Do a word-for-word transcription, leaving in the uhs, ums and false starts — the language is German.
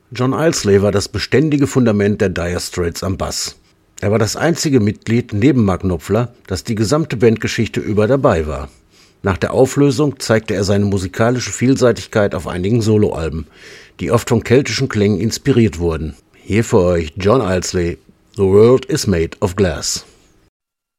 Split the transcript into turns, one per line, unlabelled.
John Ilsley war das beständige Fundament der Dire Straits am Bass. Er war das einzige Mitglied neben Mark Knopfler, das die gesamte Bandgeschichte über dabei war. Nach der Auflösung zeigte er seine musikalische Vielseitigkeit auf einigen Soloalben, die oft von keltischen Klängen inspiriert wurden. Hier für euch John Ilsley, The World is Made of Glass.